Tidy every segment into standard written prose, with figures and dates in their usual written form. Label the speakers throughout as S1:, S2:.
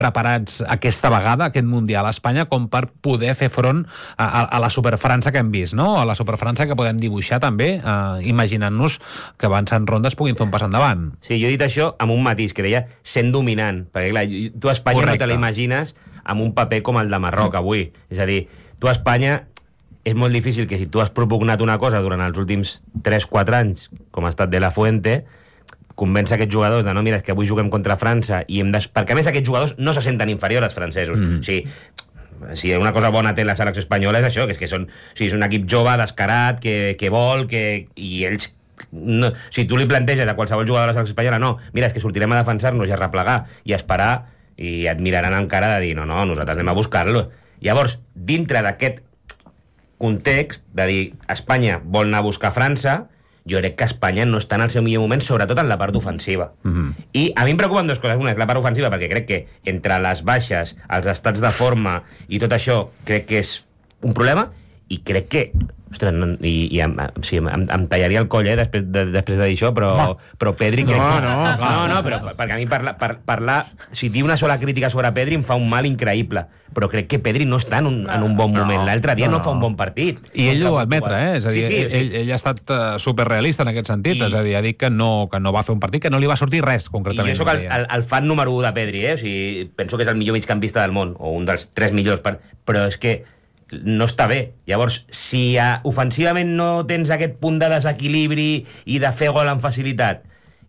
S1: preparats aquesta vegada, aquest Mundial a Espanya, com per poder fer front a la Superfrança que hem vist, no? A la Superfrança que podem dibuixar també, imaginant-nos que avançant rondes puguin fer un pas endavant.
S2: Sí, jo he dit això amb un matís, que deia sent dominant, perquè clar, tu a Espanya no te l'imagines amb un paper com el de Marroc avui. És a dir, tu a Espanya és molt difícil que si tu has propugnat una cosa durant els últims 3-4 anys, com ha estat De La Fuente, convèncer aquests jugadors de no, mira, és que avui juguem contra França i perquè a més aquests jugadors no se senten inferiors als francesos. O sigui, si una cosa bona té la selecció espanyola és això, que és un equip jove, descarat, que vol, i ells... No, si tu li planteges a qualsevol jugador de la selecció espanyola, no, mira, és que sortirem a defensar-nos i a replegar i a esperar, i et miraran amb cara de dir, no, nosaltres anem a buscar-lo. Llavors, dintre d'aquest context de dir Espanya vol anar a buscar França, jo crec que Espanya no està en el seu millor moment, sobretot en la part ofensiva. I a mi em preocupen dues coses. Una és la part ofensiva, perquè crec que entre les baixes, els estats de forma i tot això, crec que és un problema, i crec que... Ostres, em tallaria el coll, després de dir això, però Pedri... però perquè a mi parlar... Si diu una sola crítica sobre Pedri em fa un mal increïble, però crec que Pedri no està en un bon moment. L'altre dia no fa un bon partit.
S1: I ell ho va admetre, És a dir, ell ha estat superrealista en aquest sentit, és a dir, ha dit que no va fer un partit, que no li va sortir res, concretament.
S2: I jo soc el fan número 1 de Pedri, O sigui, penso que és el millor migcampista del món, o un dels 3 millors, però és que no està bé. Llavors, si ofensivament no tens aquest punt de desequilibri i de fer gol amb facilitat,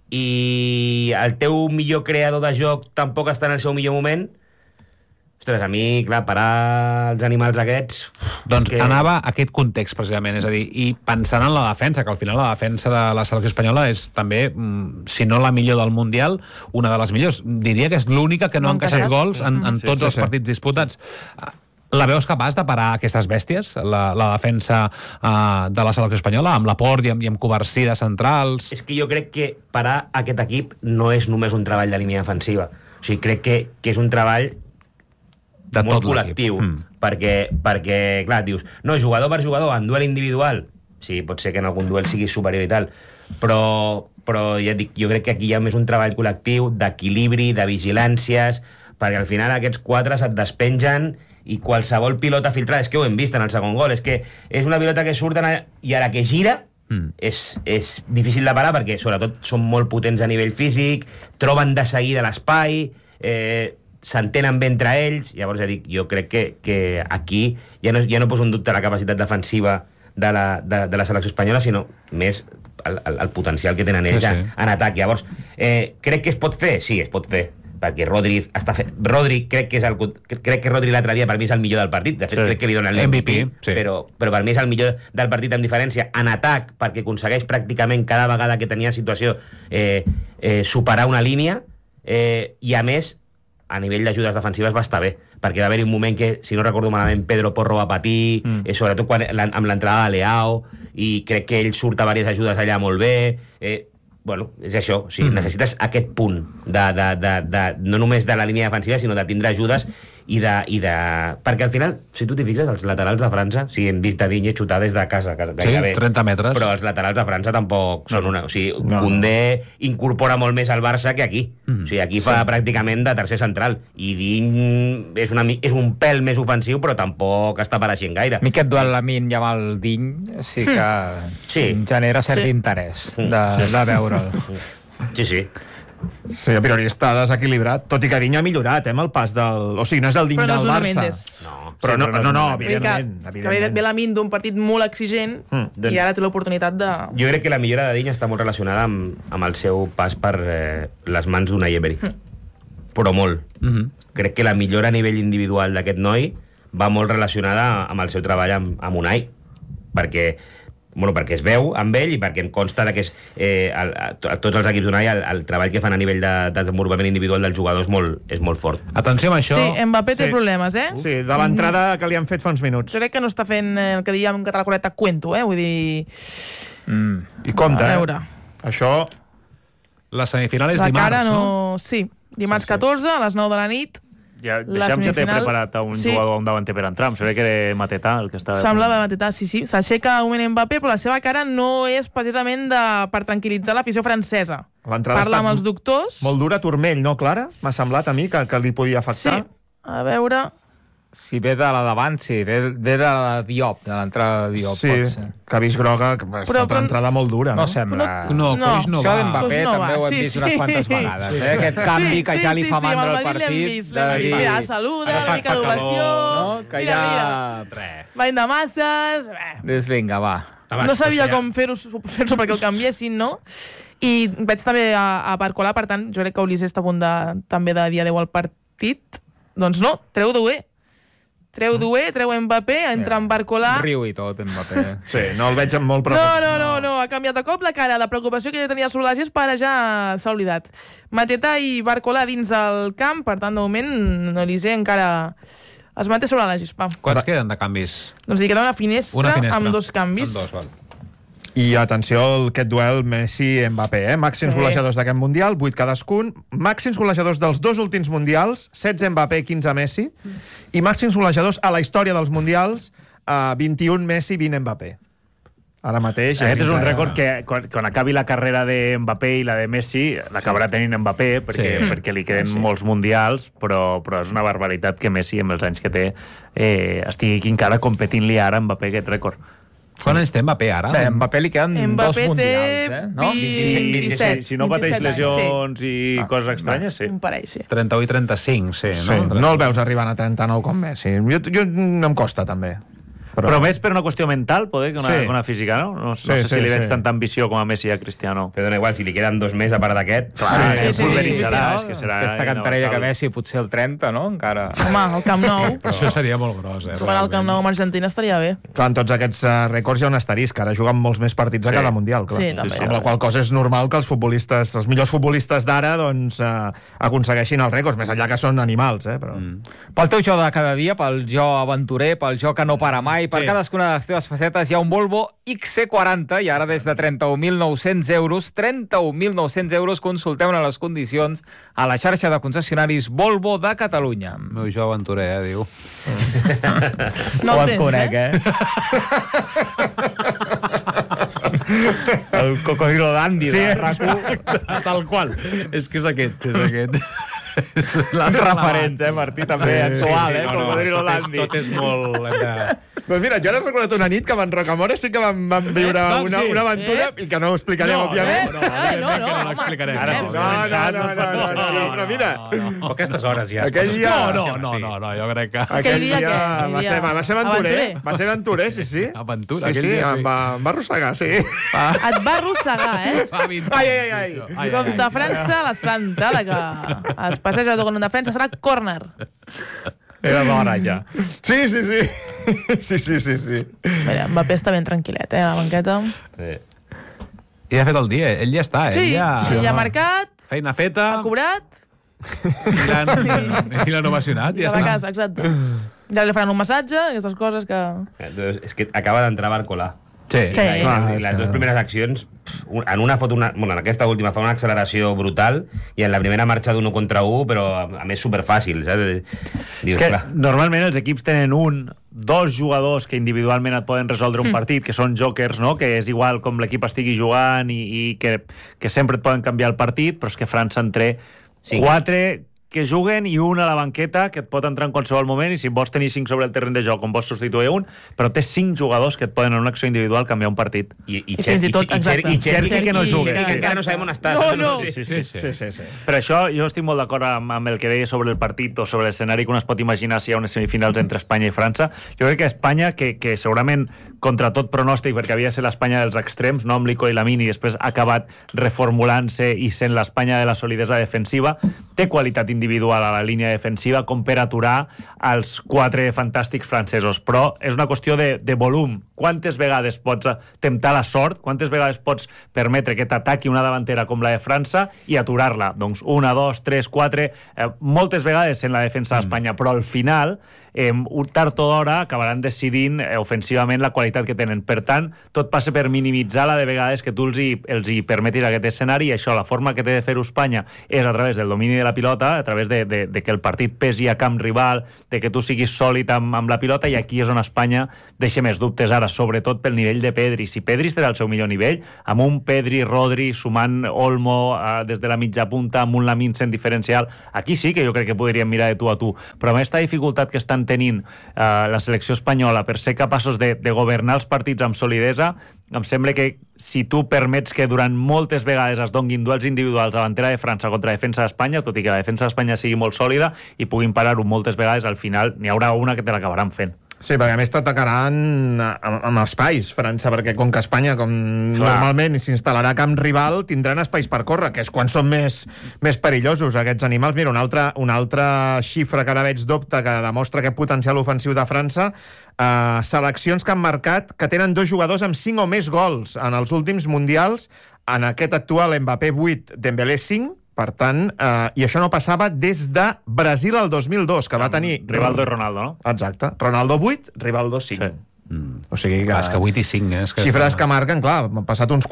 S2: i el teu millor creador de joc tampoc està en el seu millor moment, ostres, a mi, clar, parar els animals aquests...
S1: Doncs anava a aquest context, precisament, és a dir, i pensant en la defensa, que al final la defensa de la selecció espanyola és també, si no la millor del Mundial, una de les millors. Diria que és l'única que no ha encaixat gols en tots els partits disputats. La veus capaç de parar aquestes bèsties, la defensa de la selecció espanyola, amb Laporte i amb Covarsí de centrals?
S2: És que jo crec que parar aquest equip no és només un treball de línia defensiva. O sigui, crec que és un treball de molt col·lectiu. Perquè, clar, dius, no, jugador per jugador, en duel individual, sí, pot ser que en algun duel sigui superior i tal, però ja et dic, jo crec que aquí hi ha més un treball col·lectiu d'equilibri, de vigilàncies, perquè al final aquests 4 se't despengen i qualsevol pilota filtrada, és que ho hem vist en el segon gol, és que és una pilota que surt i a la que gira és difícil de parar, perquè sobretot són molt potents a nivell físic, troben de seguida l'espai, s'entenen bé entre ells. Llavors ja dic, jo crec que aquí ja no poso en dubte la capacitat defensiva de la selecció espanyola, sinó més el potencial que tenen ells en atac. Llavors, crec que es pot fer? Sí, es pot fer, perquè Rodri està fent... crec que Rodri l'altre dia per mi és el millor del partit. De fet, crec que li dona l'MVP, però per mi és el millor del partit amb diferència en atac, perquè aconsegueix pràcticament cada vegada que tenia situació superar una línia, i a més a nivell d'ajudes defensives va estar bé, perquè va haver-hi un moment que, si no recordo malament, Pedro Porro va patir, sobretot amb l'entrada de Leao, i crec que ell surt a diverses ajudes allà molt bé. Bueno, és això, o sigui, necessites aquest punt no només de la línia defensiva, sinó de tindre ajudes i de... Perquè al final, si tu t'hi fixes, els laterals de França, sí, hem vist a Digne xutar des de casa gairebé,
S1: 30 metres.
S2: Però els laterals de França tampoc són una... O sigui, Koundé incorpora molt més al Barça que aquí. O sigui, aquí fa pràcticament de tercer central. I Digne és un pèl més ofensiu, però tampoc està apareixent gaire.
S3: A mi aquest duel Lamine i amb el Digne sí que genera cert interès de veure'l.
S2: Sí.
S4: Sí, a priori està desequilibrat, tot i que Digne ha millorat, amb el pas del... O sigui, no és el Digne del Barça. Però no, evidentment.
S5: Que ve Lamine d'un partit molt exigent i ara té l'oportunitat de...
S2: Jo crec que la millora de Digne està molt relacionada amb el seu pas per les mans d'Unai Emery. Però molt. Crec que la millora a nivell individual d'aquest noi va molt relacionada amb el seu treball amb Unai, perquè es veu amb ell i perquè em consta que tots els equips d'Unai el treball que fan a nivell de desenvolupament individual del jugador és molt fort.
S1: Atenció amb això.
S5: Sí, Mbappé té problemes,
S4: Sí, de l'entrada que li han fet fa uns minuts.
S5: Jo crec que no està fent el que diem en català correcte cuento, vull dir...
S4: I compte, Això...
S1: La semifinal és dimarts, no?
S5: Sí, dimarts 14 a les 9 de la nit.
S6: Ja, deixem ja té preparat un jugador, un davanter per entrar. Em sembla que era Mateta el que estava...
S5: Semblava Mateta, sí. S'aixeca un moment Mbappé, però la seva cara no és precisament per tranquil·litzar l'afició francesa. parla amb els doctors.
S4: Molt dura, turmell, no, Clara? M'ha semblat a mi que li podia afectar.
S5: Sí, a veure...
S3: Si ve de la davant, sí. Ve de la Diop, de l'entrada de Diop,
S4: sí,
S3: pot ser.
S4: Que ha vist groga, que és una entrada molt dura, no?
S3: No sembla...
S1: No, Coix no
S3: Això
S1: va.
S3: d'Mbappé també ho hem vist unes quantes vegades. Aquest canvi que ja li fa mandra al partit.
S5: Mira, saluda, una mica d'ovació... Mira, bany de masses...
S3: Vinga, va.
S5: No sabia com fer-ho perquè el canviessin, no? I veig també a Barcola, per tant, jo crec que Ulisses està a punt també de dir adeu al partit. Doncs no, treu Doué. Treu Doué, treu Mbappé, entra en Barcola...
S3: Riu i tot, Mbappé.
S4: Sí, no el veig molt preocupat.
S5: No, ha canviat de cop la cara. La preocupació que ja tenia sobre la gespa ara ja s'ha oblidat. Mateta i Barcola dins el camp, per tant, de moment, Olise encara es manté sobre la gespa.
S1: Quants queden de canvis?
S5: Doncs hi queda una finestra amb 2 canvis.
S1: Amb 2, val.
S4: I atenció a aquest duel Messi-Mbappé, màxims golejadors d'aquest Mundial, 8 cadascun, màxims golejadors dels 2 últims Mundials, 16 Mbappé, 15 Messi, i màxims golejadors a la història dels Mundials, 21 Messi, 20 Mbappé. Ara mateix...
S6: Aquest és un rècord que quan acabi la carrera de Mbappé i la de Messi l'acabarà tenint Mbappé perquè li queden molts mundials, però és una barbaritat que Messi, amb els anys que té, estigui encara competint-li ara a Mbappé aquest rècord.
S1: Quan anys té Mbappé ara?
S3: Bé, Mbappé li queden
S5: Mbappé
S3: 2 mundials, no?
S5: 27.
S6: Si no pateix lesions i coses estranyes, sí.
S5: Un parell, sí.
S1: 31 i 35, sí.
S4: No el veus arribant a 39 com Messi. Jo em costa, també.
S6: Però més per una qüestió mental, poder, que una física, no? No sé si li veig tanta ambició com a Messi i a Cristiano.
S2: Però dona igual, si li queden 2 més a part d'aquest...
S6: Pulveritzarà, és que serà...
S3: Aquesta cantarella que Messi potser el 30, no? Encara...
S5: Home, el Camp Nou.
S1: Això seria molt gros,
S5: Jugar al Camp Nou amb Argentina estaria bé.
S4: Clar, en tots aquests rècords hi ha un asterisc, ara juguen molts més partits a cada Mundial, clar.
S5: Sí, també.
S4: Amb la qual cosa és normal que els millors futbolistes d'ara, doncs, aconsegueixin els rècords, més enllà que són animals, però...
S3: Pel teu jo de cada dia, pel jo aventurer, pel jo que no para mai, per cadascuna de les teves facetes hi ha un Volvo XC40 i ara des de 31.900 euros, 31.900 euros, consulteu-ne les condicions a la xarxa de concessionaris Volvo de Catalunya.
S1: Meu jo aventurer, diu.
S5: No
S3: ho et conec, El cocodrilo d'Andy, de RAC1.
S1: Tal qual. És que és aquest,
S3: Les referents, Martí, també actual, cocodrilo d'Andy.
S1: Tot és molt...
S4: Doncs mira, jo ara he recordat una nit que amb en Rocamora sí que vam viure una aventura i que no ho explicarem, òbviament.
S1: No l'explicarem.
S4: No, però mira...
S1: A aquestes hores ja.
S4: Aquell dia...
S1: No, jo crec que...
S4: Aquell dia va ser aventurer. Va ser aventurer, sí.
S1: Aventura,
S4: sí, em va arrossegar, sí.
S5: Et va arrossegar,
S4: Ai.
S5: Com de França, la Santa, la que es passeja tot en defensa, serà córner.
S3: Era d'hora, ja.
S4: Sí.
S5: Mira, Mbappé està ben tranquil·let, a la banqueta.
S1: I ha fet el dia, ell ja està,
S5: Sí, ja ha marcat,
S1: feina feta,
S5: ha cobrat...
S1: i l'han ovacionat, ja està.
S5: Casa, exacte. Ja li faran un massatge, aquestes coses que...
S2: És que acaba d'entrar Barcola.
S1: Sí.
S2: Les 2 primeres accions, en aquesta última fa una acceleració brutal i en la primera marxa d'1 contra 1, però a més superfàcil, saps?
S6: És que normalment els equips tenen 2 jugadors que individualment et poden resoldre un partit, que són jokers, no? Que és igual com l'equip estigui jugant i que sempre et poden canviar el partit, però és que França en té 4 que juguen i un a la banqueta que et pot entrar en qualsevol moment i si vols tenir 5 sobre el terreny de joc on vols substituir un, però té 5 jugadors que et poden en una acció individual canviar un partit.
S2: I Cherki que no juga, que encara no sabem on està.
S5: Sí.
S6: Per això jo estic molt d'acord amb el que deia sobre el partit o sobre l'escenari que un es pot imaginar si hi ha unes semifinals entre Espanya i França. Jo crec que Espanya, que segurament contra tot pronòstic, perquè havia de ser l'Espanya dels extrems, no amb Lico i Lamine, i després ha acabat reformulant-se i sent l'Espanya de la solidesa defensiva, té qualitat individual a la línia defensiva com per aturar els 4 fantàstics francesos, però és una qüestió de volum. Quantes vegades pots temptar la sort, quantes vegades pots permetre que t'ataqui una davantera com la de França i aturar-la? Doncs 1, 2, 3, 4, moltes vegades en la defensa d'Espanya, però al final, tard o d'hora, acabaran decidint ofensivament la qualitat que tenen. Per tant, tot passa per minimitzar la de vegades que tu els hi permetis aquest escenari i això, la forma que té de fer-ho Espanya és a través del domini de la pilota, a través de que el partit pesi a camp rival, de que tu siguis sòlid amb la pilota, i aquí és on Espanya deixa més dubtes ara, sobretot pel nivell de Pedri. Si Pedri estarà al seu millor nivell, amb un Pedri, Rodri, sumant Olmo des de la mitja punta, amb un Lamine sent diferencial, aquí sí que jo crec que podríem mirar de tu a tu. Però amb aquesta dificultat que estan tenint la selecció espanyola per ser capaços de governar els partits amb solidesa, em sembla que si tu permets que durant moltes vegades es donguin duels individuals davantera de França contra defensa d'Espanya, tot i que la defensa d'Espanya sigui molt sòlida i puguin parar-ho moltes vegades, al final n'hi haurà una que te l'acabaran fent.
S4: Sí, perquè a més t'atacaran amb espais, França, perquè com que Espanya, com normalment s'instal·larà a camp rival, tindran espais per córrer, que és quan són més perillosos aquests animals. Mira, una altra xifra que ara veig d'opte que demostra aquest potencial ofensiu de França, seleccions que han marcat que tenen 2 jugadors amb 5 o més gols en els últims mundials. En aquest actual, Mbappé 8, Dembélé 5, per tant, i això no passava des de Brasil el 2002, que va tenir...
S6: Rivaldo i Ronaldo, no?
S4: Exacte. Ronaldo 8, Rivaldo 5.
S6: Sí.
S4: O sigui que...
S1: És que 8 i 5,
S4: xifres que marquen, clar, han passat uns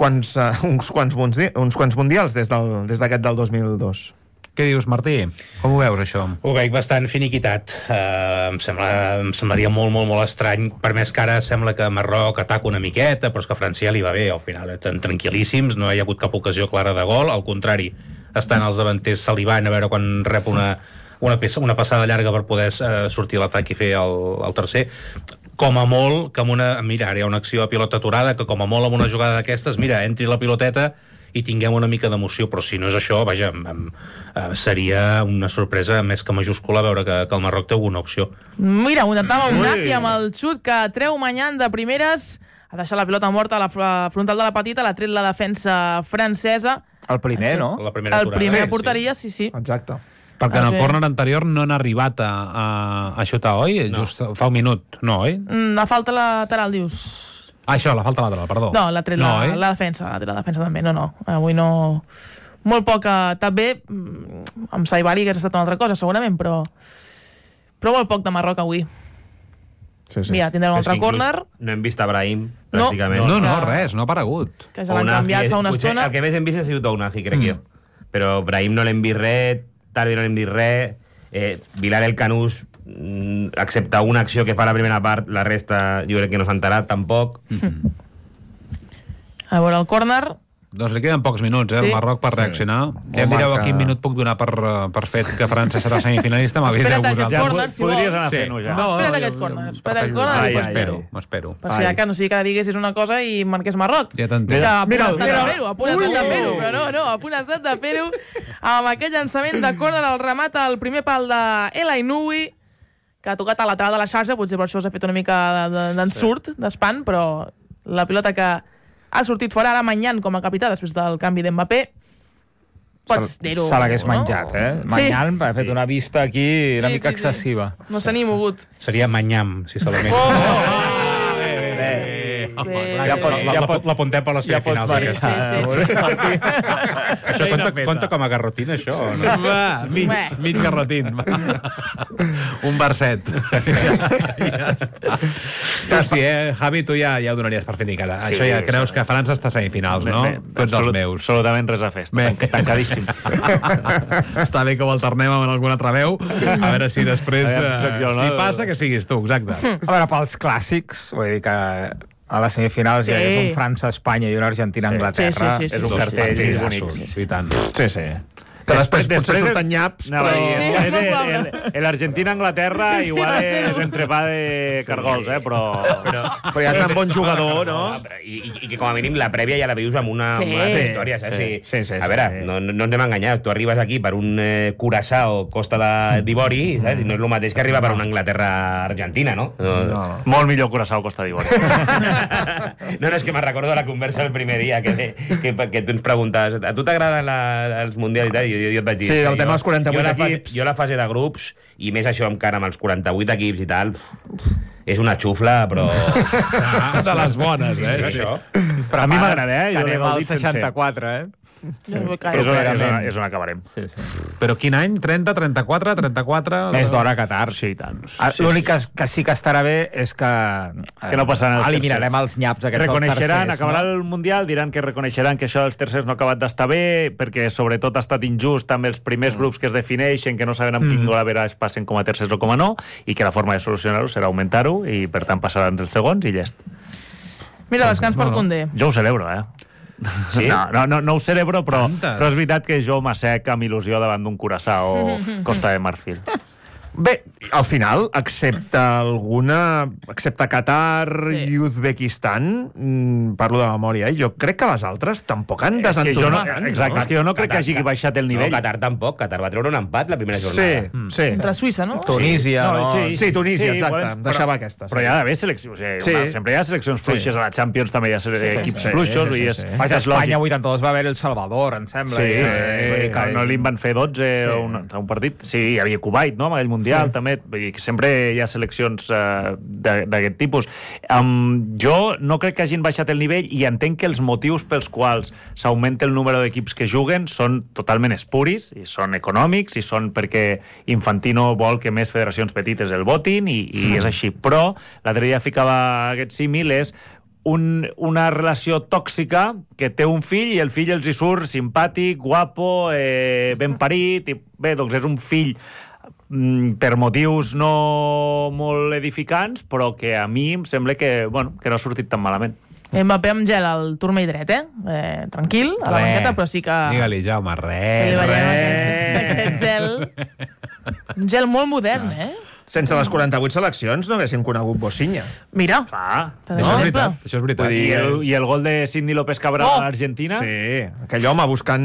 S4: quants mundials des d'aquest del 2002.
S1: Què dius, Martí? Com ho veus, això?
S7: Ho veig bastant finiquitat. Em semblaria molt, molt, molt estrany, per més que ara sembla que Marroc ataca una miqueta, però és que a França ja li va bé, al final estan tranquil·líssims, no hi ha hagut cap ocasió clara de gol, al contrari, estan els davanters salivant a veure quan rep una passada llarga per poder sortir a l'atac i fer el tercer. Com a molt, que mira, ara hi ha una acció a pilota aturada, que com a molt amb una jugada d'aquestes, mira, entri la piloteta i tinguem una mica d'emoció, però si no és això, vaja, seria una sorpresa més que majúscula veure que el Marroc té alguna opció.
S5: Mira, ho intentava un Naki amb el xut que treu Maignan de primeres, ha deixat la pilota morta a la frontal de la petita, l'ha tret la defensa francesa.
S3: El primer, no?
S7: La primera
S5: el primer porteria, sí.
S4: Exacte.
S1: Perquè en el córner anterior no han arribat a xutar, oi? No. Just fa un minut, no, oi?
S5: La falta lateral, dius...
S1: Això, la falta lateral, perdó.
S5: No, l'ha tret la defensa, també. No. Avui no... Molt poca... També amb Saibari hagués estat una altra cosa, segurament, però molt poc de Marroc avui.
S4: Sí.
S5: Mira, tindrem un altre córner.
S2: No hem vist a Brahim, pràcticament.
S1: No, res, no ha aparegut.
S5: Que ja l'han canviat fa una estona.
S2: El que més hem vist ha sigut Ounahi, crec jo. Però Brahim no l'hem vist res, Tarbi no l'hem vist res, Vilar el Canús, excepte una acció que fa la primera part, la resta jo crec que no s'ha enterat tampoc.
S5: A veure, el córner...
S1: Doncs li queden pocs minuts, el Marroc per reaccionar. Ja em direu a quin minut puc donar per fet que França serà semifinalista.
S5: Espera't aquest córner, si vols.
S6: Podries anar fent-ho ja.
S5: Espera't aquest córner.
S1: M'espero.
S5: Per si que no sigui que diguessis una cosa i marqués Marroc.
S1: Ja t'entenc.
S5: Que a punt estat de fer-ho, a punt estat de fer-ho. Amb aquell llançament de córner el remata el primer pal d'El Ainoui, que ha tocat a lateral de la xarxa, potser per això s'ha fet una mica d'ensurt, d'espant, però la pilota que ha sortit fora ara Maignan com a capità després del canvi d'Mbappé. Pots dir-ho.
S3: Se l'hagués menjat, Maignan ha fet una vista aquí una mica excessiva.
S5: No s'ha ni mogut.
S7: Seria Maignan, si se la més. L'apuntem per la semifinal. Això compta com a garrotina, això?
S1: Va, mig garrotín. Un verset. Ja està. Tu sí, Javi, tu ja ho donaries per finicada. Això ja creus que França està a semifinals, no? Tots els meus.
S6: Absolutament res a festa. Tancadíssim.
S1: Està bé que ho alternem amb alguna altra veu. A veure si després... Si passa, que siguis tu, exacte.
S3: A veure, pels clàssics, vull dir que a les semifinals ja és un França-Espanya i una Argentina-Anglaterra.
S5: Sí.
S6: És un cartell bonic.
S1: Sí, tant.
S4: Sí. Que després potser surten nyaps,
S6: però... L'Argentina-Anglaterra igual és entrepà de cargols, però
S4: hi ha tan bon jugador, no?
S2: I que com a mínim la prèvia ja la vius amb una història, saps?
S4: Sí.
S2: A veure, no ens hem enganyat. Tu arribes aquí per un Curaçao, Costa d'Ivori, saps? I no és el mateix que arribar per una Anglaterra-Argentina, no?
S6: Molt millor Curaçao, Costa d'Ivori.
S2: No, és que me'n recordo la conversa el primer dia que tu ens preguntaves a tu t'agraden els mundials i tal? Jo et vaig dir...
S4: Sí, el tema dels 48 equips.
S2: Jo la fase de grups, i més això encara amb els 48 equips i tal, és una xufla, però...
S1: De les bones,
S2: Això.
S6: Però a mi m'agrada,
S3: Que anem al 64,
S6: És on acabarem.
S3: Sí, sí.
S1: Però quin any? 30, 34, 34...
S3: És d'hora Qatar.
S6: Sí, tant.
S3: L'únic que sí que estarà bé és que
S6: no passaran els
S3: eliminarem
S6: tercers.
S3: els nyaps aquests dels
S6: Reconeixeran,
S3: tercers.
S6: acabarà el Mundial, diran que reconeixeran que això dels tercers no ha acabat d'estar bé, perquè sobretot ha estat injust amb els primers grups que es defineixen, que no saben amb quin gol a veure es passen com a tercers o com a no, i que la forma de solucionar-ho serà augmentar-ho, i per tant passaran els segons i llest.
S5: Mira, descans per Koundé.
S6: Jo ho celebro, Sí? No ho celebro, però és veritat que jo m'assec amb il·lusió davant d'un Curaçao Costa de Marfil.
S4: Bé, al final, excepte Qatar i Uzbekistan, parlo de memòria, jo crec que les altres tampoc han desentonat.
S6: Exacte, és que jo no crec que hagi baixat el nivell.
S2: No, Qatar tampoc. Qatar va treure un empat la primera jornada.
S4: Sí.
S5: Contra Suïssa, no?
S3: Tunísia, no?
S4: Sí, Tunísia, exacte. Deixava aquesta.
S6: Però hi ha d'haver seleccions. Sempre hi ha seleccions fluixes. A la Champions també hi ha equips fluixos.
S3: Vaja, Espanya 82 va haver El Salvador, em sembla.
S6: No li van fer 12 a un partit. Sí, hi havia Kuwait, no? Amb aquell Mundial, també. Sempre hi ha seleccions d'aquest tipus. Jo no crec que hagin baixat el nivell i entenc que els motius pels quals s'augmenta el número d'equips que juguen són totalment espuris, i són econòmics, i són perquè Infantino vol que més federacions petites el votin, i és així. Però l'altre dia ficava aquest símil, és una relació tòxica que té un fill i el fill els hi surt simpàtic, guapo, ben parit, i bé, doncs és un fill per motius no molt edificants, però que a mi em sembla que no ha sortit tan malament.
S5: Mbappé amb gel al turmell dret, tranquil, a la banqueta, però sí que...
S1: Digue-li, Jaume,
S5: Aquest gel... Un gel molt modern,
S4: Sense les 48 seleccions no haguessin conegut Bocinha.
S5: Mira,
S1: Això és veritat.
S6: I el gol de Sidney López Cabral a l'Argentina?
S4: Sí, aquell home buscant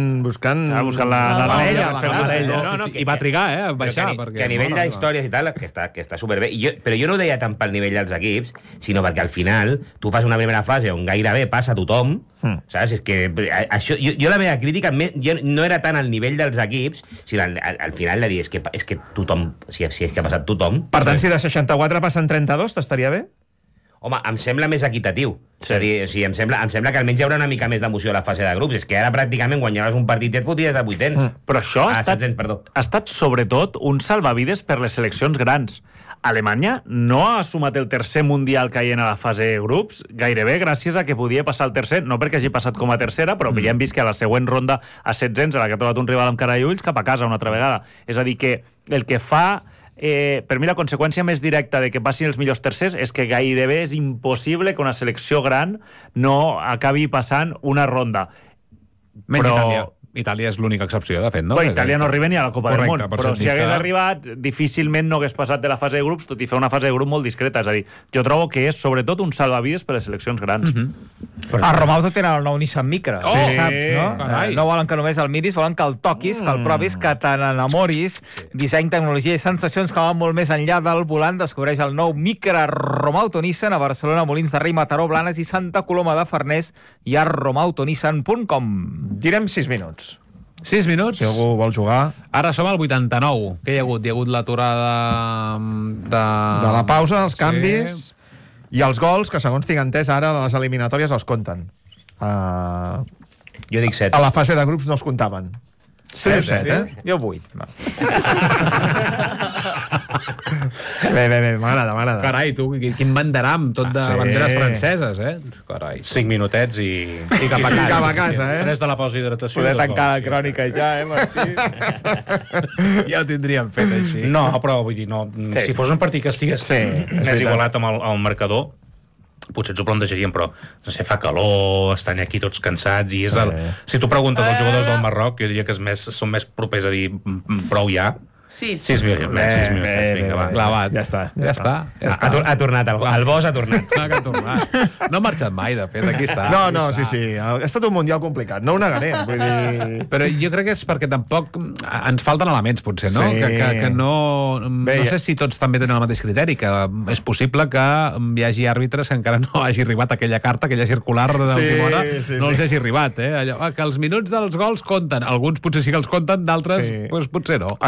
S6: la
S4: parella.
S1: I va trigar, a baixar.
S2: Que a nivell d'històries i tal, que està superbé. Però jo no ho deia tant pel nivell dels equips, sinó perquè al final tu fas una primera fase on gairebé passa tothom, saps? És que això, jo la meva crítica no era tant al nivell dels equips, sinó al final de dir, és que tothom, si és que ha passat tothom.
S4: Per tant, si de 64 passen 32, t'estaria bé?
S2: Home, em sembla més equitatiu. És a dir, em sembla que almenys hi haurà una mica més d'emoció a la fase de grups. És que ara pràcticament guanyaves un partit i et foties a 800.
S6: Però això ha estat sobretot un salvavides per les seleccions grans. Alemanya no ha assumat el tercer mundial caient a la fase de grups, gairebé gràcies a que podia passar el tercer, no perquè hagi passat com a tercera, però ja hem vist que a la següent ronda a 700, a la que ha trobat un rival amb cara i ulls, cap a casa una altra vegada. És a dir, que el que fa... per mi la conseqüència més directa de que passin els millors tercers és que gairebé és impossible que una selecció gran no acabi passant una ronda.
S1: Menys Itàlia. Itàlia és l'única excepció, de fet, no?
S6: Itàlia no arriba ni a la Copa del Món, però si hagués arribat, difícilment no hagués passat de la fase de grups, tot i fer una fase de grup molt discreta. És a dir, jo trobo que és sobretot un salvavides per les seleccions grans.
S3: A Romauto tenen el nou Nissan Micra, saps, no? No volen que només el miris, volen que el toquis, que el provis, que te n'enamoris. Disseny, tecnologia i sensacions que van molt més enllà del volant. Descobreix el nou Micra Romauto Nissan a Barcelona, Molins de Rei, Mataró, Blanes i Santa Coloma de Farners i a romautonissan.com.
S4: Direm 6 minuts.
S1: 6 minuts.
S4: Si algú vol jugar.
S1: Ara som al 89. Què hi ha hagut? Hi ha hagut l'aturada
S4: de la pausa, els canvis i els gols, que segons tinc entès ara les eliminatòries els compten.
S2: Jo dic 7.
S4: A la fase de grups no els comptaven. 7,
S3: Jo 8.
S4: Bé, m'agrada.
S1: Carai, tu, quin banderam, tot de banderes franceses, Carai.
S7: 5 minutets i
S4: cap a casa,
S7: 3 de la pausa d'hidratació.
S3: Poder tancar la crònica ja, Martí?
S1: Ja ho tindríem fet així.
S7: No, però vull dir, si fos un partit que estigués més igualat amb el marcador, potser ens ho plantejaríem, però no sé, fa calor, estan aquí tots cansats i és si tu preguntes als jugadors del Marroc, jo diria que són més propers a dir prou ja. 6 minuts, vinga, va.
S1: Clavat.
S4: Ja està.
S2: Ha tornat, el Bosch ha tornat.
S1: No ha marxat mai, de fet, aquí està.
S4: No, sí. Ha estat un mundial complicat, no ho negaré. Vull dir...
S1: Però jo crec que és perquè tampoc ens falten elements, potser, no? Que no... No sé si tots també tenen el mateix criteri, que és possible que hi hagi àrbitres que encara no hagi arribat aquella carta, aquella circular d'última hora, no els hagi arribat, Allò, que els minuts dels gols compten. Alguns potser sí que els compten, d'altres potser no.
S4: Això que en un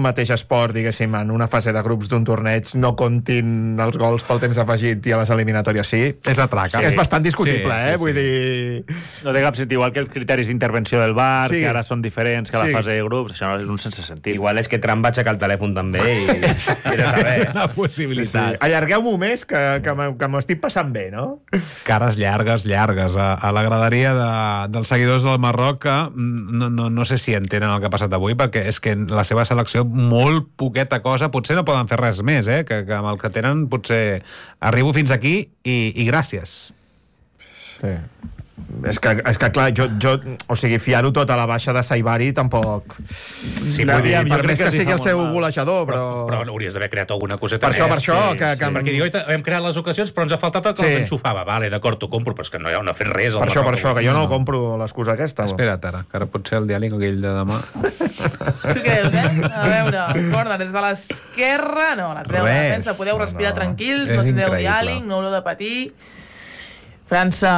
S4: mateix esport, diguéssim, en una fase de grups d'un torneig no comptin els gols pel temps afegit i a les eliminatòries sí.
S1: És la traca.
S4: Sí. És bastant discutible, Vull dir...
S6: No té cap sentit, igual que els criteris d'intervenció del VAR, que ara són diferents que a la fase de grups, això és un sense sentit.
S2: Igual és que Trump va aixecar el telèfon també i quiere saber.
S1: Una possibilitat.
S4: Allargueu-m'ho més, que m'ho estic passant bé, no?
S1: Cares llargues. A la graderia dels seguidors del Marroc que no sé si entenen el que ha passat avui, perquè és que la seva selecció molt poqueta cosa, potser no poden fer res més, que amb el que tenen potser arribo fins aquí i gràcies.
S4: Sí. És que clar, o sigui, fiar-ho tot a la baixa de Saibari tampoc...
S7: Sí,
S4: vull dir, per més que sigui el seu golejador, però
S7: hauries d'haver creat alguna coseta
S4: per
S7: més.
S4: això,
S7: perquè diu, hem creat les ocasions, però ens ha faltat el que els enxufava. Vale, d'acord, t'ho compro, però és que no ha fet res.
S4: Per això, que jo no compro l'excusa aquesta.
S1: Espera't ara, que ara potser el diàleg aquell de demà...
S5: Tu creus, A veure, corda des de l'esquerra, no, la treu de defensa, podeu respirar tranquils, no tindreu diàleg, no haureu de patir. França...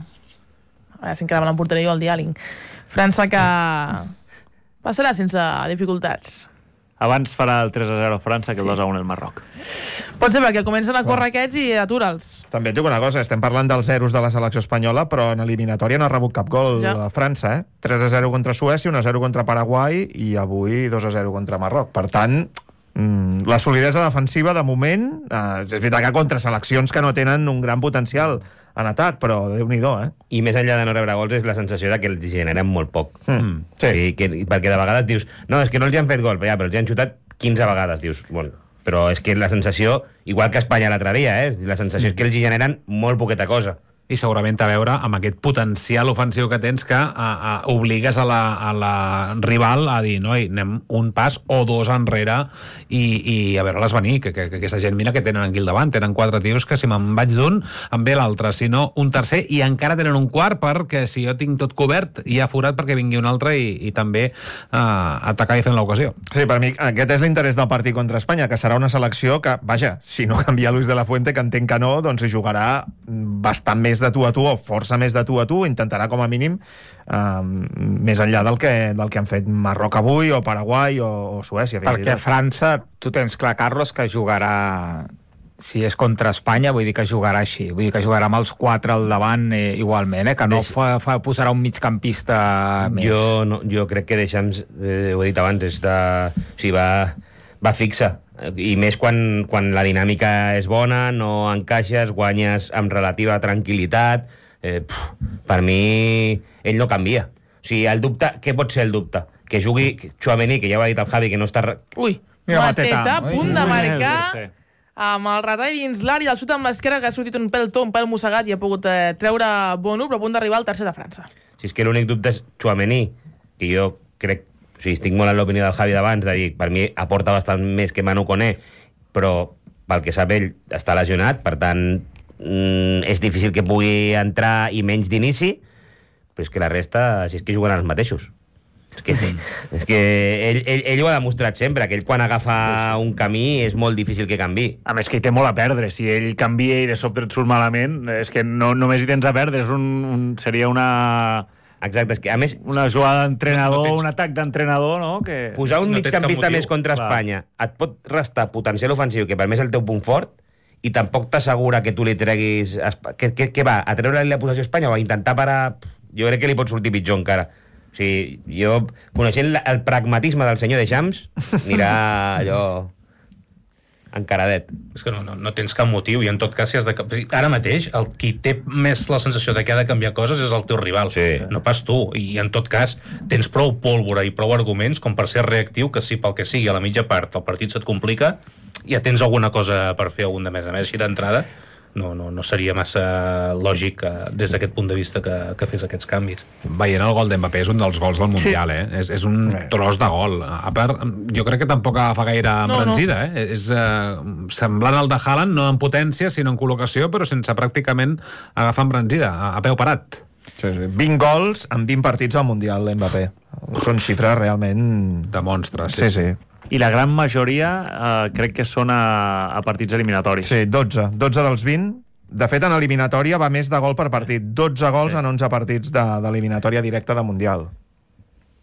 S5: Ara s'encrava en porteria el diàleg. França que passarà sense dificultats.
S6: Abans farà el 3-0 França que el 2-1 el Marroc.
S5: Pot ser perquè comencen a córrer aquests i atura'ls.
S4: També et dic una cosa, estem parlant dels zeros de la selecció espanyola, però en eliminatòria no ha rebut cap gol a França, 3-0 contra Suècia, 1-0 contra Paraguai i avui 2-0 contra Marroc. Per tant, la solidesa defensiva de moment, és veritat que contra seleccions que no tenen un gran potencial en atac, però Déu-n'hi-do,
S2: I més enllà de no rebre gols és la sensació de que els generen molt poc.
S4: Sí.
S2: Perquè de vegades dius, no, és que no els han fet gol, però els han xutat 15 vegades, dius, bueno, però és que la sensació, igual que Espanya l'altre dia, la sensació és que els generen molt poqueta cosa.
S1: I segurament a veure amb aquest potencial ofensiu que tens que obligues a la rival a dir, noi, anem un pas o dos enrere i a veure-les venir, que aquesta gent mira que tenen aquí al davant, tenen 4 tios que si me'n vaig d'un, em ve l'altre, si no un tercer, i encara tenen un quart perquè si jo tinc tot cobert, hi ha forat perquè vingui un altre i també atacar i fer l'ocasió.
S4: Sí, per mi aquest és l'interès del partit contra Espanya, que serà una selecció que, vaja, si no canvia Luis de la Fuente, que entenc que no, doncs hi jugarà bastant més de tu a tu, o força més de tu a tu, intentarà com a mínim més enllà del que han fet Marroc avui, o Paraguai, o Suècia.
S3: Perquè França, tu tens clar, Carlos, que jugarà, si és contra Espanya, vull dir que jugarà així, vull dir que jugarà amb els 4 al davant igualment, que no posarà un migcampista més.
S2: Jo crec que Deschamps, ho he dit abans, va fixa, i més quan la dinàmica és bona, no encaixes, guanyes amb relativa tranquil·litat. Per mi ell no canvia. O sigui, el dubte, què pot ser el dubte? Que jugui Tchouaméni, que ja ho ha dit el Javi, que no està...
S5: Ui, Mateta, a punt de marcar amb el retall dins l'àrea, el xut amb l'esquerra, que ha sortit un pèl mossegat i ha pogut treure Bono, però a punt d'arribar al tercer de França.
S2: Si és que l'únic dubte és Tchouaméni, que jo crec... O sigui, estic molt en l'opinió del Javi d'abans, de dir, per mi aporta bastant més que Manu Koné, però pel que sap ell està lesionat, per tant és difícil que pugui entrar i menys d'inici, però és que la resta, si és que juguen els mateixos. És que ell ho ha demostrat sempre, que ell quan agafa un camí és molt difícil que canvi.
S6: A més que hi té molt a perdre, si ell canvia i de sobte et surt malament, és que no només hi tens a perdre, seria una...
S2: Exacte, és que a més...
S6: Una jugada d'entrenador, un atac d'entrenador, no? Que...
S2: Posar un migcampista més contra Espanya et pot restar potencial ofensiu, que per mi és el teu punt fort, i tampoc t'assegura que tu li treguis... Què va? A treure-li la possessió a Espanya o a intentar parar... Jo crec que li pot sortir pitjor encara. O sigui, jo, coneixent el pragmatisme del senyor Deschamps, anirà allò... encaradet.
S7: És que no tens cap motiu, i en tot cas, si has de... ara mateix, el qui té més la sensació de que ha de canviar coses és el teu rival, no pas tu, i en tot cas tens prou pólvora i prou arguments com per ser reactiu, que si pel que sigui a la mitja part el partit se't complica, ja tens alguna cosa per fer algun de més. A més, així d'entrada no seria massa lògic des d'aquest punt de vista que fes aquests canvis.
S1: Veient el gol d'Mbappé és un dels gols del Mundial, és un tros de gol. A part, jo crec que tampoc agafa gaire embranzida, és semblant al de Haaland, no en potència, sinó en col·locació, però sense pràcticament agafar embranzida, a peu parat.
S4: Sí. 20 gols en 20 partits al Mundial, l'Mbappé. Són xifres realment...
S1: de monstres.
S4: Sí.
S6: I la gran majoria crec que són a partits eliminatoris.
S4: Sí, 12 dels 20. De fet, en eliminatòria va més de gol per partit. 12 gols en 11 partits d'eliminatòria directa de Mundial.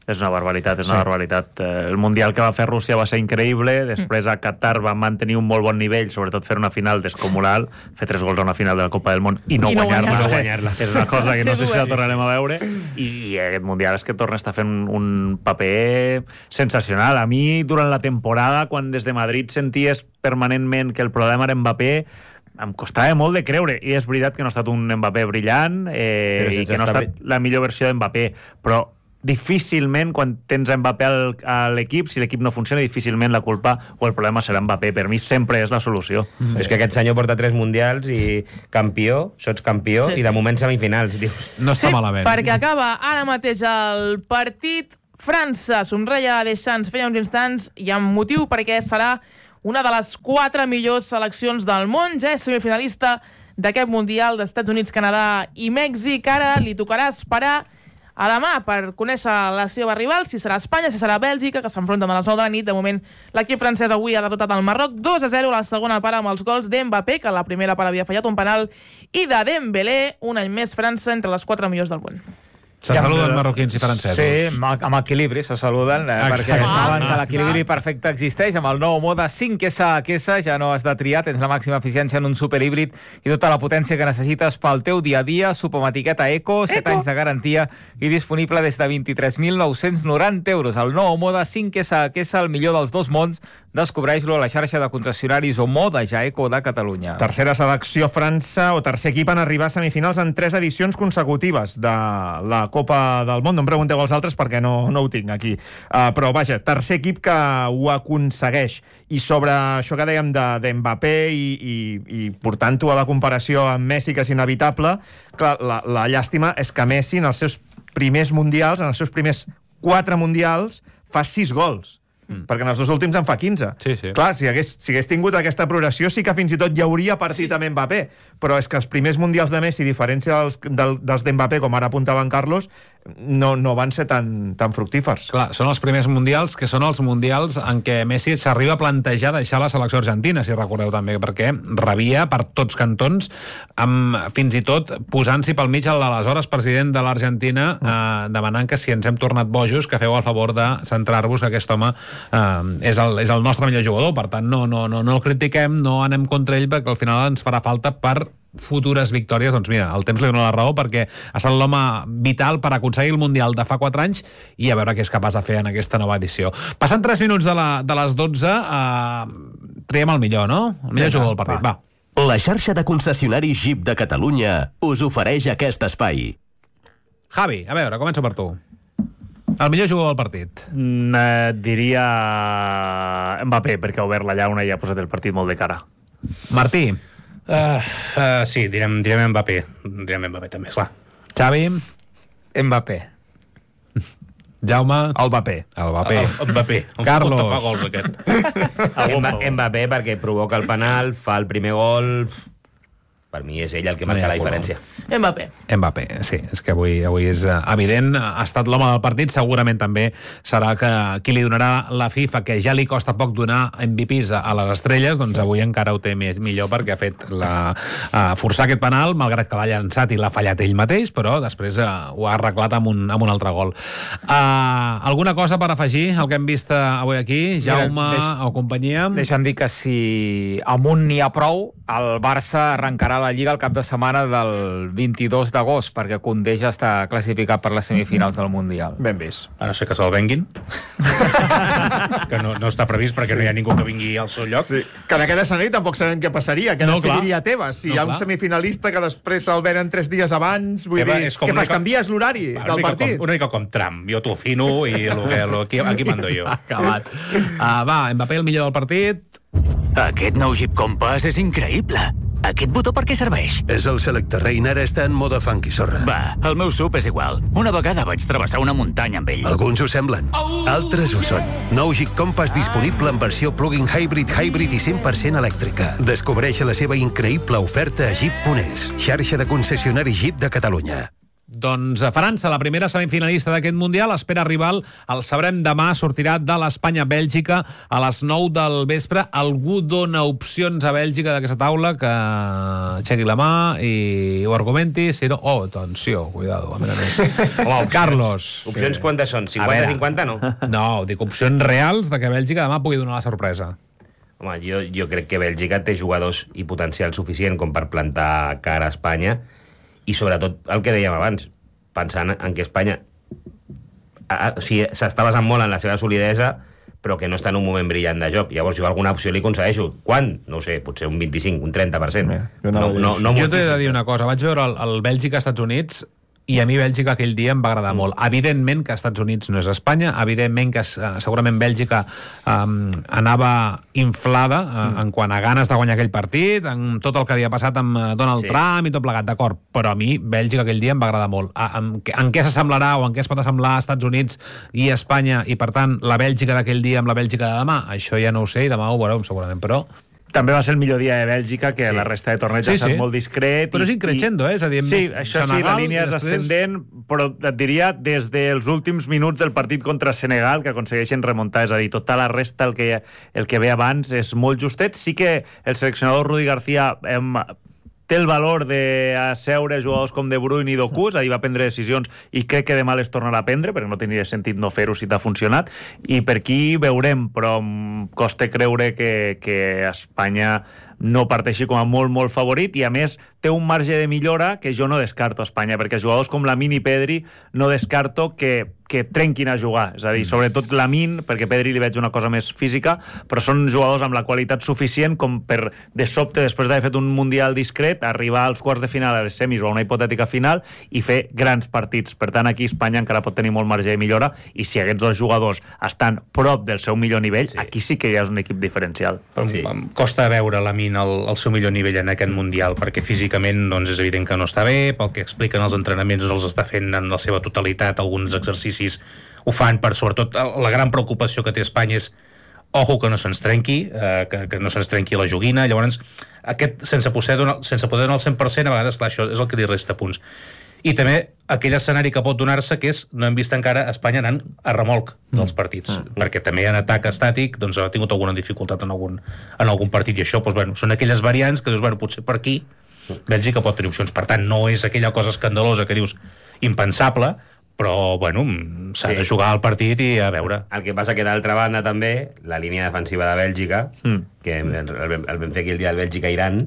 S6: És una barbaritat, El Mundial que va fer Rússia va ser increïble, després a Qatar va mantenir un molt bon nivell, sobretot fer una final descomunal, fer 3 gols a una final de la Copa del Món i no guanyar-la. És una cosa que no sé si la tornarem a veure, i aquest Mundial és que torna a estar fent un paper sensacional. A mi, durant la temporada, quan des de Madrid senties permanentment que el problema era Mbappé, em costava molt de creure, i és veritat que no ha estat un Mbappé brillant i que no ha estat la millor versió d'Mbappé, però difícilment, quan tens Mbappé a l'equip, si l'equip no funciona, difícilment la culpa o el problema serà Mbappé. Per mi sempre és la solució.
S2: És que aquest senyor porta 3 mundials i campió, sotscampió, i de moment semifinals, dius.
S1: No està malament.
S5: Perquè acaba ara mateix el partit. França somreia Deschamps feia uns instants, i amb motiu, perquè serà una de les 4 millors seleccions del món. Ja és semifinalista d'aquest Mundial d'Estats Units, Canadà i Mèxic. Ara li tocarà esperar a demà per conèixer la seva rival, si serà Espanya, si serà Bèlgica, que s'enfronten a les 9 de la nit. De moment, l'equip francès avui ha derrotat el Marroc 2-0 a la segona part amb els gols d'Mbappé, que a la primera part havia fallat un penal, i de Dembélé. Un any més França entre les 4 millors del món.
S1: Se saluden marroquins i francesos.
S3: Sí, amb equilibri se saluden, perquè saben que l'equilibri perfecte existeix. Amb el nou mode 5S ja no has de triar, tens la màxima eficiència en un superhíbrid i tota la potència que necessites pel teu dia a dia. Supa amb etiqueta Eco, 7 anys de garantia i disponible des de 23.990 euros. El nou mode 5S, el millor dels dos mons. Descobreix-lo a la xarxa de concessionaris o Moda Ja Eco de Catalunya.
S4: Tercera selecció França, o tercer equip en arribar a semifinals en 3 edicions consecutives de la Copa del Món. No em pregunteu els altres perquè no ho tinc aquí. Però vaja, tercer equip que ho aconsegueix. I sobre això que dèiem d'Mbappé i portant-ho a la comparació amb Messi, que és inevitable, clar, la llàstima és que Messi en els seus primers mundials, en els seus primers 4 mundials, fa 6 gols. Perquè en els 2 últims en fa 15.
S1: Sí.
S4: Clar, si hagués tingut aquesta progressió, sí que fins i tot hi hauria partit amb Mbappé. Però és que els primers mundials de Messi, a diferència dels d'Mbappé, com ara apuntava en Carlos, no van ser tan fructífers.
S1: Clar, són els primers mundials, que són els mundials en què Messi s'arriba a plantejar deixar la selecció argentina, si recordeu també, perquè rebia per tots cantons, fins i tot posant-s'hi pel mig l'aleshores president de l'Argentina, demanant que si ens hem tornat bojos, que feu el favor de centrar-vos, que aquest home és el nostre millor jugador. Per tant, no el critiquem, no anem contra ell, perquè al final ens farà falta per futures victòries. Doncs mira, el temps li dona la raó, perquè ha estat l'home vital per aconseguir el Mundial de fa 4 anys i a veure què és capaç de fer en aquesta nova edició. Passant 3 minuts de les 12, triem el millor, no? El millor jugador del partit, va.
S8: La xarxa de concessionaris Jeep de Catalunya us ofereix aquest espai.
S1: Javi, a veure, començo per tu. El millor jugador del partit.
S6: Diria Mbappé, perquè ha obert la llauna i ha posat el partit molt de cara.
S1: Martí.
S7: Sí, direm Mbappé. Direm Mbappé també, clar.
S1: Xavi.
S3: Mbappé.
S1: Jaume.
S4: El Mbappé.
S7: Mbappé.
S1: Carlos.
S7: Fa gols, aquest.
S2: Mbappé, perquè provoca el penal, fa el primer gol. Per mi és ell el que marca la diferència.
S5: Mbappé,
S1: sí. És que avui és evident. Ha estat l'home del partit. Segurament també serà qui li donarà la FIFA, que ja li costa poc donar MVPs a les estrelles, doncs avui encara ho té millor, perquè ha fet forçar aquest penal, malgrat que l'ha llançat i l'ha fallat ell mateix, però després ho ha arreglat amb un altre gol. Alguna cosa per afegir al que hem vist avui aquí? Jaume o companyia?
S3: Deixa'm dir que si amunt n'hi ha prou, el Barça arrencarà la Lliga el cap de setmana del 22 d'agost, perquè Koundé ja està classificat per les semifinals del Mundial.
S4: Ben vist.
S7: A no ser que se'l venguin. Que no està previst, perquè no hi ha ningú que vingui al seu lloc.
S4: Sí. Que en aquest escenari tampoc sabem què passaria, que decidiria Tebas. Si hi ha un semifinalista que després se'l venen 3 dies abans, vull dir, què fas? Canvies l'horari del partit?
S7: Una mica com Trump. Jo t'ho fino i aquí mando jo.
S1: Acabat. Va, Mbappé el millor del partit.
S8: Aquest nou Jeep Compass és increïble. Aquest botó per què serveix?
S9: És el Selecte Rain, ara està en mode funky, sorra.
S8: Va, el meu SUV és igual. Una vegada vaig travessar una muntanya amb ell.
S9: Alguns ho semblen, altres ho són. Nou Jeep Compass disponible en versió plug-in hybrid i 100% elèctrica. Descobreix la seva increïble oferta a Jeep.es, xarxa de concessionaris Jeep de Catalunya.
S1: Doncs França, la primera semifinalista d'aquest Mundial, espera rival, el sabrem demà, sortirà de l'Espanya-Bèlgica a les 9 del vespre. Algú dona opcions a Bèlgica d'aquesta taula que aixequi la mà i ho argumenti, si no... Oh, atenció, cuidado, a més.
S2: Home,
S1: Carlos.
S2: Opcions quantes són? 50-50, no?
S1: No, dic opcions reals de que Bèlgica demà pugui donar la sorpresa.
S2: Home, jo crec que Bèlgica té jugadors i potencial suficient com per plantar cara a Espanya, i sobretot el que dèiem abans, pensant en que Espanya o sigui, s'està basant molt en la seva solidesa, però que no està en un moment brillant de joc. Llavors jo alguna opció li concedeixo. Quan? No ho sé, potser un 25, un 30%.
S1: Jo t'he de dir una cosa. Vaig veure el Bèlgica-Estats Units i a mi Bèlgica aquell dia em va agradar molt. Evidentment que Estats Units no és Espanya, evidentment que segurament Bèlgica anava inflada en quant a ganes de guanyar aquell partit, en tot el que havia passat amb Donald Trump i tot plegat, d'acord, però a mi Bèlgica aquell dia em va agradar molt. En què s'assemblarà o en què es pot assemblar Estats Units i Espanya i, per tant, la Bèlgica d'aquell dia amb la Bèlgica de demà? Això ja no ho sé i demà ho veurem segurament, però...
S6: També va ser el millor dia de Bèlgica, que la resta de torneig ha estat molt discret.
S1: Però és increixendo, és a dir...
S6: Sí, això sí, la línia és ascendent, però et diria des dels últims minuts del partit contra Senegal, que aconsegueixen remuntar, és a dir, tota la resta, el que ve abans, és molt justet. Sí que el seleccionador Rudi García té el valor d'asseure jugadors com De Bruyne i Doku, és a dir, va prendre decisions i crec que demà les tornarà a prendre, perquè no tindria sentit no fer-ho si t'ha funcionat, i per aquí veurem, però costa creure que Espanya no parteixi com a molt, molt favorit, i a més té un marge de millora que jo no descarto a Espanya, perquè jugadors com Lamine i Pedri no descarto que trenquin a jugar, és a dir, sobretot Lamine, perquè Pedri li veig una cosa més física, però són jugadors amb la qualitat suficient com per, de sobte, després d'haver fet un Mundial discret, arribar als quarts de final, a les semis o a una hipotètica final, i fer grans partits. Per tant, aquí Espanya encara pot tenir molt marge de millora, i si aquests dos jugadors estan prop del seu millor nivell, aquí sí que ja és un equip diferencial.
S7: Em costa veure Lamine al seu millor nivell en aquest Mundial, perquè físicament doncs, és evident que no està bé, pel que expliquen els entrenaments els està fent en la seva totalitat, alguns exercicis ho fan per, sobretot, la gran preocupació que té Espanya és ojo que no se'ns trenqui, que no se'ns trenqui la joguina. Llavors, aquest, sense poder donar el 100%, a vegades, clar, això és el que li resta punts. I també aquell escenari que pot donar-se, que és, no hem vist encara Espanya anant a remolc dels partits, perquè també en atac estàtic doncs, ha tingut alguna dificultat en algun partit, i això doncs, bueno, són aquelles variants que dius, bueno, potser per aquí Bèlgica pot tenir opcions. Per tant, no és aquella cosa escandalosa que dius impensable, però, bueno, s'ha de jugar al partit i a veure.
S2: El que passa que, d'altra banda, també, la línia defensiva de Bèlgica, que el vam fer aquí el dia del Bèlgica-Iran,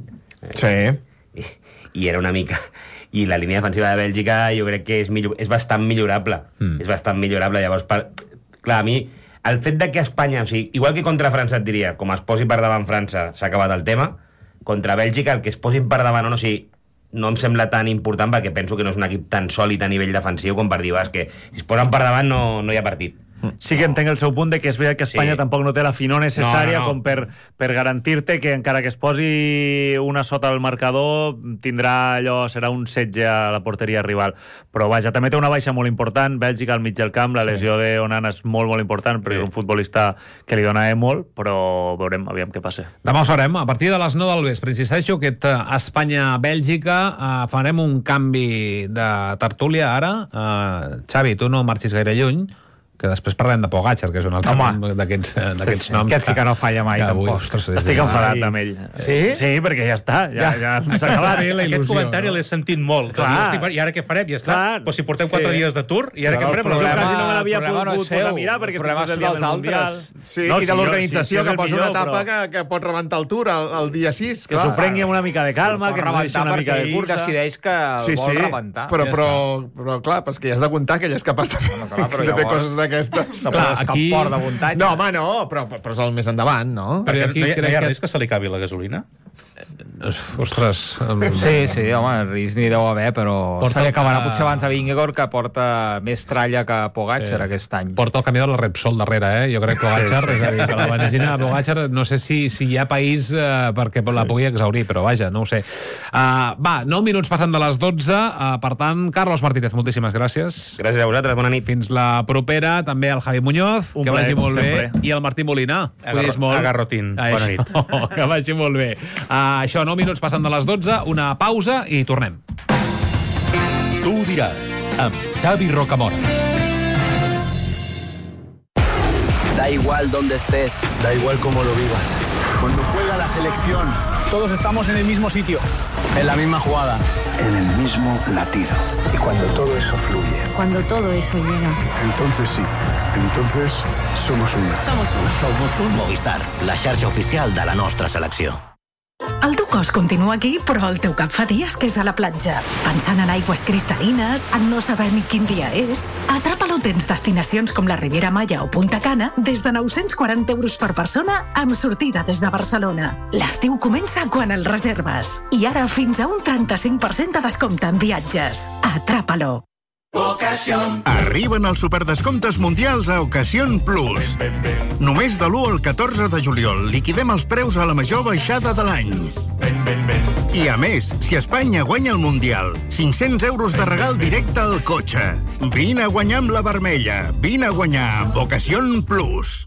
S2: i era una mica... I la línia defensiva de Bèlgica jo crec que és bastant millorable. És bastant millorable. Llavors, clar, a mi, el fet de que Espanya... O sigui, igual que contra França et diria, com es posi per davant França, s'ha acabat el tema, contra Bèlgica, el que es posin per davant o no, o sigui, no em sembla tan important perquè penso que no és un equip tan sòlid a nivell defensiu com per dir, que si es posen per davant no hi ha partit.
S6: Sí que entenc el seu punt de que és veritat que Espanya tampoc no té la finor necessària com per garantir-te que encara que es posi una sota el marcador tindrà allò, serà un setge a la porteria rival. Però vaja, també té una baixa molt important, Bèlgica al mig del camp, la lesió de Onana és molt, molt important perquè és un futbolista que li dona molt, però veurem, aviam què passa.
S1: Demà ho sabrem, a partir de les 9 del vespre. Insisteixo, aquest Espanya-Bèlgica farem un canvi de tertúlia ara. Xavi, tu no marxis gaire lluny, que després parlem de Pogacar, que és un altre d'aquests noms.
S3: Aquest sí que no falla mai, tampoc.
S6: Estic enfadat amb ell.
S3: Sí?
S6: Sí, perquè ja està. Ja s'ha acabat.
S7: Aquest comentari l'he sentit molt. I ara què farem? Ja està. Però si portem 4 dies d'atur, i ara què farem?
S6: Però jo quasi no me l'havia pogut posar a mirar, perquè estic tot el dia del Mundial.
S4: Sí, i de l'organització que posa una etapa que pot rebentar el Tour el dia 6.
S6: Que s'ho prengui amb una mica de calma, que no deixi una mica de cursa.
S3: Decideix que el vol rebentar.
S4: Però clar, perquè ja has de comptar que ella és capaç de fer coses d'aquestes.
S3: Clar, aquí... Port de muntanya.
S4: No, home, no, però és el més endavant, no?
S7: Perquè no hi ha risc que se li acabi la gasolina?
S1: Ostres...
S3: Sí, home, risc n'hi deu haver, però se li acabarà potser abans a Vingegaard, que porta més tralla que Pogacar aquest any.
S1: Porta el camí de la Repsol darrere, Jo crec que Pogacar, és a dir, que la benzina de Pogacar, no sé si hi ha país perquè la pugui exaurir, però vaja, no ho sé. Va, 9 minuts passant de les 12, per tant, Carlos Martínez, moltíssimes gràcies.
S2: Gràcies a vosaltres, bona nit.
S1: Fins la propera, també el Javi Muñoz, que vagi molt bé, i el Martí Molina.
S7: Agarrotín, bona nit.
S1: Que vagi molt bé. Això, 9 minuts passant de les 12, una pausa i tornem.
S10: Tu diràs, amb Xavi Rocamora.
S11: Da igual donde estés.
S12: Da igual cómo lo vivas.
S11: Cuando juega la selección, todos estamos en el mismo sitio. En la misma jugada.
S12: En el mismo latido. Y cuando todo eso fluye.
S13: Cuando todo eso llega.
S12: Entonces sí. Entonces somos uno.
S14: Somos un Movistar, la xarxa oficial de la nostra selecció.
S15: El teu cos continua aquí, però el teu cap fa dies que és a la platja. Pensant en aigües cristal·lines, en no saber ni quin dia és. A Atrapalo tens destinacions com la Riviera Maya o Punta Cana des de 940 euros per persona amb sortida des de Barcelona. L'estiu comença quan el reserves. I ara fins a un 35% de descompte en viatges. Atrapalo.
S16: Arriben els superdescomptes mundials a Ocasión Plus. Només de l'1 al 14 de juliol liquidem els preus a la major baixada de l'any. I a més, si Espanya guanya el Mundial, 500 euros de regal directe al cotxe. Vine a guanyar amb la vermella. Vine a guanyar amb Ocasión Plus.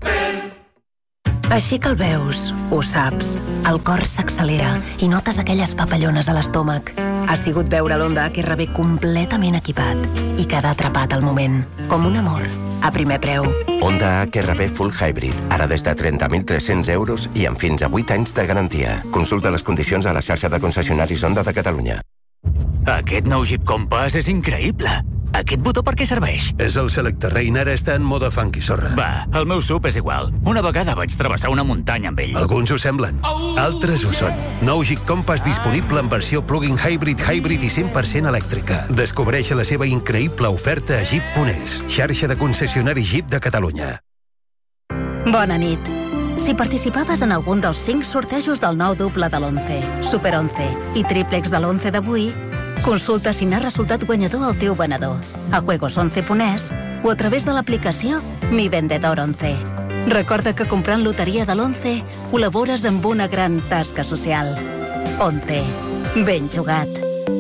S17: Així que el veus, ho saps. El cor s'accelera i notes aquelles papallones a l'estómac. Ha sigut veure l'Honda HR-V completament equipat i quedar atrapat al moment, com un amor, a primer preu.
S18: Honda HR-V Full Hybrid, ara des de 30.300 euros i amb fins a 8 anys de garantia. Consulta les condicions a la xarxa de concessionaris Honda de Catalunya.
S19: Aquest nou Jeep Compass és increïble. Aquest botó per què serveix?
S9: És el Selecta Rain, ara està en moda funky, sorra.
S19: Va, el meu SUV és igual. Una vegada vaig travessar una muntanya amb ell.
S9: Alguns ho semblen, altres ho són. Nou Jeep Compass disponible en versió plug-in hybrid i 100% elèctrica. Descobreix la seva increïble oferta a Jeep.es, xarxa de concessionaris Jeep de Catalunya.
S17: Bona nit. Si participaves en algun dels 5 sortejos del nou doble de l'11, Super 11 i tríplex de l'11 d'avui, consulta si n'ha resultat guanyador el teu venedor a juegos11.es o a través de l'aplicació Mi Vendedor 11. Recorda que comprant loteria de l'11 col·labores amb una gran tasca social. 11. Ben jugat.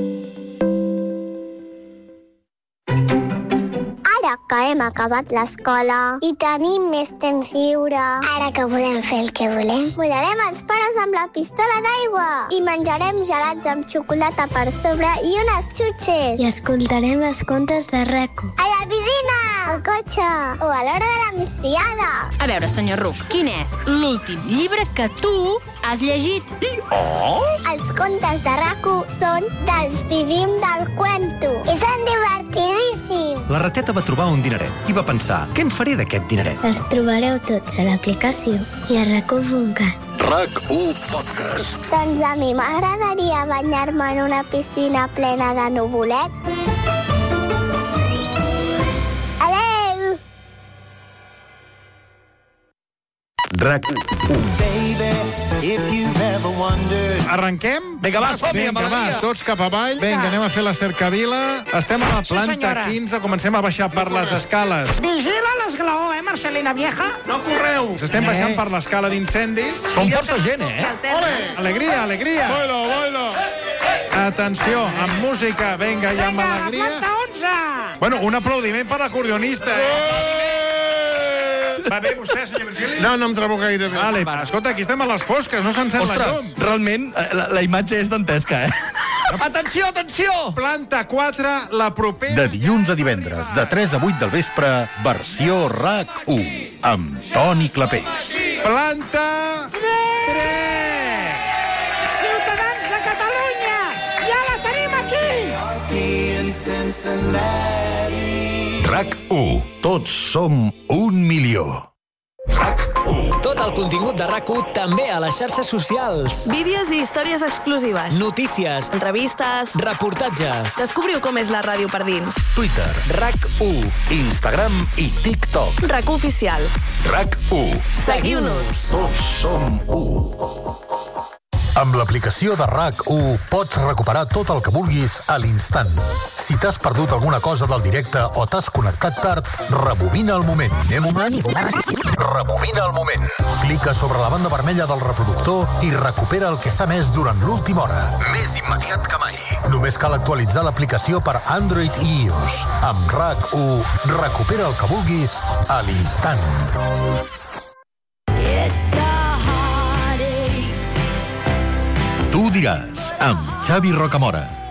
S20: Ara que hem acabat l'escola i tenim més temps lliure, ara que podem fer el que volem, mullarem els pares amb la pistola d'aigua i menjarem gelats amb xocolata per sobre i unes xutxes.
S21: I escoltarem els contes de RAC1.
S20: A la piscina, al cotxe o a l'hora de la migdiada.
S22: A veure, senyor Ruc, quin és l'últim llibre que tu has llegit?
S20: Els contes de RAC1 són dels Vivim del Cuento i són divertidíssims.
S23: La rateta va trobar un dineret i va pensar, què en faré d'aquest dineret?
S21: Els trobareu tots a l'aplicació i a RAC1.cat.
S9: RAC1 Podcast.
S20: Doncs a mi m'agradaria banyar-me en una piscina plena de nuvolets. Adeu!
S9: RAC1.
S4: Arrenquem?
S3: Vinga, va, som-hi, amb
S4: Vinga, va,
S3: alegria.
S4: tots cap avall. Vinga, anem a fer la cercavila. Estem a la planta 15, comencem a baixar per les escales.
S24: Vigila l'esglaó, Marcelina vieja?
S4: No correu! Estem baixant per l'escala d'incendis.
S3: Som força gent,
S4: Ole! Alegria, alegria!
S3: Bailo, bailo!
S4: Atenció, amb música, vinga, i amb alegria.
S24: Planta 11!
S4: Bueno, un aplaudiment per l'acordionista, Va bé vostè, senyor Virgili?
S25: No em trobo gaire bé.
S4: Vale, escolta, aquí estem a les fosques, no s'encén la llum.
S3: Ostres, realment, la imatge és dantesca, Atenció, atenció!
S4: Planta 4, la propera...
S10: De dilluns a divendres, de 3 a 8 del vespre, versió RAC1, amb Toni Clapés.
S4: Planta 3!
S24: Ciutadans de Catalunya! Ja la tenim aquí!
S10: RAC1, tots som 1 milió.
S26: RAC1. Tot el contingut de RAC1 també a les xarxes socials.
S27: Vídeos i històries exclusives.
S26: Notícies.
S27: Entrevistes.
S26: Reportatges.
S27: Descobriu com és la ràdio per dins.
S10: Twitter.
S26: RAC1.
S10: Instagram i TikTok.
S27: RAC1 oficial.
S10: RAC1.
S27: Seguiu-nos.
S10: Tots som 1. Amb l'aplicació de RAC1 pots recuperar tot el que vulguis a l'instant. Si t'has perdut alguna cosa del directe o t'has connectat tard, rebobina el moment. Rebobina el moment. Clica sobre la banda vermella del reproductor i recupera el que s'ha emès durant l'última hora. Més immediat que mai. Només cal actualitzar l'aplicació per Android i iOS. Amb RAC1, recupera el que vulguis a l'instant. Tu diràs, amb Xavi Rocamora.